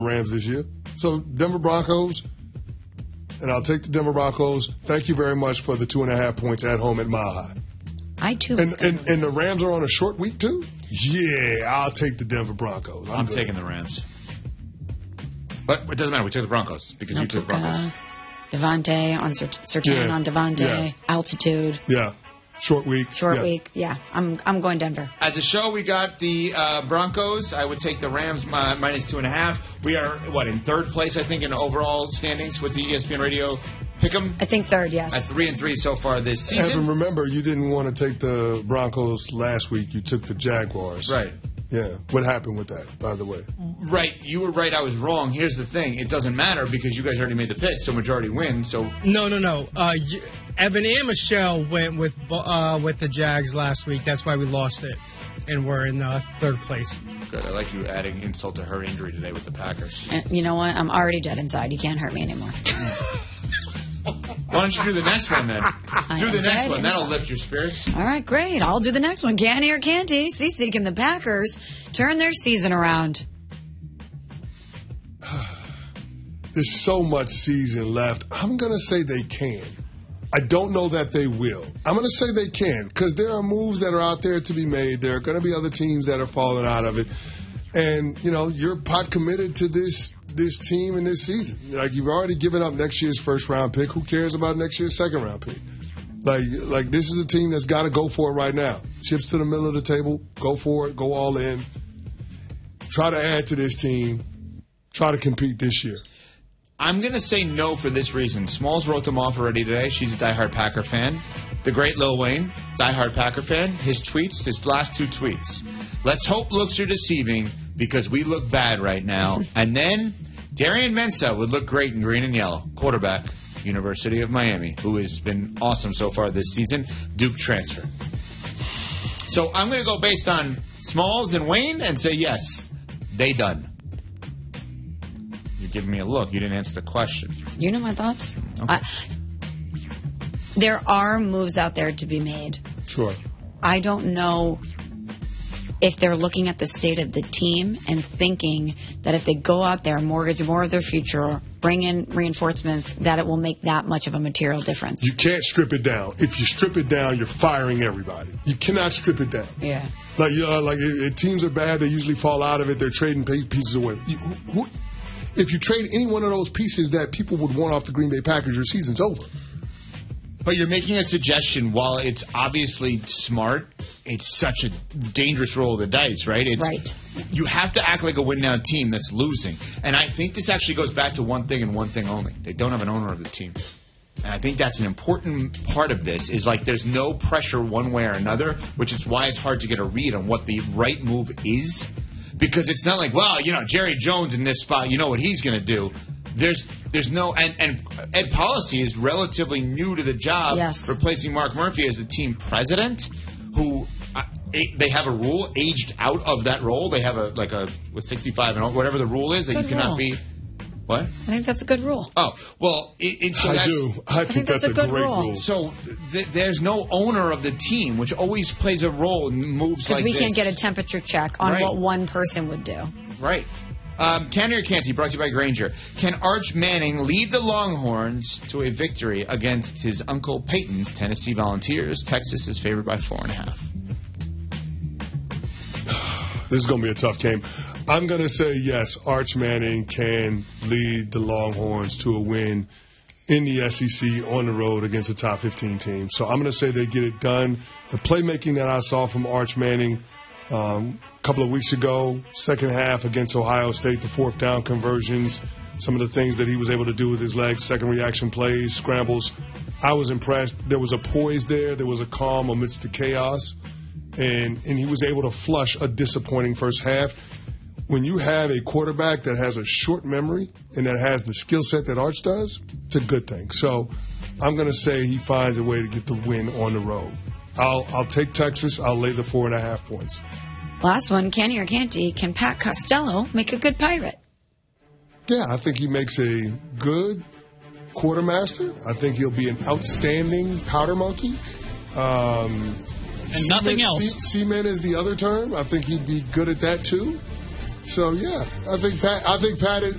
Rams this year. So Denver Broncos, and I'll take the Denver Broncos. Thank you very much for the 2.5 points at home at Mile High. I too. And the Rams are on a short week too? Yeah, I'll take the Denver Broncos. I'm taking the Rams. But it doesn't matter. We took the Broncos because you took the Broncos. Devontae on Surtain on Devontae. Yeah. Altitude. Yeah. Short week. Week. Yeah. I'm going Denver. As a show, we got the Broncos. I would take the Rams minus 2.5. We are, in third place, I think, in overall standings with the ESPN Radio Pick'em? I think third, yes. At 3-3 so far this season. And remember, you didn't want to take the Broncos last week. You took the Jaguars. Right. Yeah. What happened with that, by the way? Right. You were right. I was wrong. Here's the thing. It doesn't matter because you guys already made the pick, so majority wins. So No. Evan and Michelle went with the Jags last week. That's why we lost it. And we're in third place. Good. I like you adding insult to her injury today with the Packers. You know what? I'm already dead inside. You can't hurt me anymore. Why don't you do the next one then? Do the next one. That'll lift your spirits. All right, great. I'll do the next one. Canty or Canty? CC, can the Packers turn their season around? There's so much season left. I'm going to say they can. I don't know that they will. I'm going to say they can because there are moves that are out there to be made. There are going to be other teams that are falling out of it. And, you're pot committed to this team in this season. Like, you've already given up next year's first-round pick. Who cares about next year's second-round pick? Like this is a team that's got to go for it right now. Chips to the middle of the table. Go for it. Go all in. Try to add to this team. Try to compete this year. I'm going to say no for this reason. Smalls wrote them off already today. She's a diehard Packer fan. The great Lil Wayne, diehard Packer fan. His last two tweets. Let's hope looks are deceiving because we look bad right now. And then Darian Mensah would look great in green and yellow. Quarterback, University of Miami, who has been awesome so far this season. Duke transfer. So I'm going to go based on Smalls and Wayne and say yes, they done. You're giving me a look. You didn't answer the question. You know my thoughts? Okay. There are moves out there to be made. Sure. I don't know if they're looking at the state of the team and thinking that if they go out there, mortgage more of their future, bring in reinforcements, that it will make that much of a material difference. You can't strip it down. If you strip it down, you're firing everybody. You cannot strip it down. Yeah. If teams are bad, they usually fall out of it. They're trading pieces away. If you trade any one of those pieces that people would want off the Green Bay Packers, your season's over. But you're making a suggestion. While it's obviously smart, it's such a dangerous roll of the dice, right? Right. You have to act like a win-now team that's losing. And I think this actually goes back to one thing and one thing only. They don't have an owner of the team. And I think that's an important part of this is there's no pressure one way or another, which is why it's hard to get a read on what the right move is. Because it's not like, Jerry Jones in this spot, you know what he's going to do. There's no and Ed Policy is relatively new to the job, replacing Mark Murphy as the team president, who they have a rule aged out of that role. They have a 65 and whatever the rule is that you cannot be. What? I think that's a good rule. Oh well, I think that's a great rule. So there's no owner of the team, which always plays a role in moves like this. Because we can't get a temperature check on what one person would do. Right. Canty or Canty, brought to you by Grainger. Can Arch Manning lead the Longhorns to a victory against his Uncle Peyton's Tennessee Volunteers? Texas is favored by 4.5. This is going to be a tough game. I'm going to say yes, Arch Manning can lead the Longhorns to a win in the SEC on the road against a top 15 team. So I'm going to say they get it done. The playmaking that I saw from Arch Manning a couple of weeks ago, second half against Ohio State, the fourth down conversions, some of the things that he was able to do with his legs, second reaction plays, scrambles. I was impressed. There was a poise there. There was a calm amidst the chaos. And he was able to flush a disappointing first half. When you have a quarterback that has a short memory and that has the skill set that Arch does, it's a good thing. So I'm going to say he finds a way to get the win on the road. I'll take Texas. I'll lay the 4.5 points. Last one, Canty or Canty, can Pat Costello make a good Pirate? Yeah, I think he makes a good quartermaster. I think he'll be an outstanding powder monkey. And nothing else. Seaman is the other term. I think he'd be good at that too. So yeah, I think Pat is